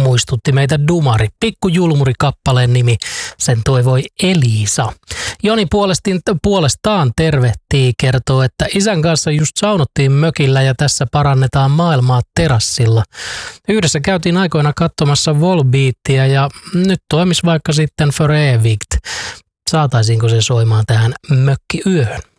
muistutti meitä Dumari. Pikkujulmuri kappaleen nimi, sen toivoi Elisa. Joni puolestaan tervehtii, kertoo, että isän kanssa just saunottiin mökillä ja tässä parannetaan maailmaa terassilla. Yhdessä käytiin aikoina katsomassa Volbeatia ja nyt toimis vaikka sitten Förevigt. Saataisiinko se soimaan tähän mökkiyöhön?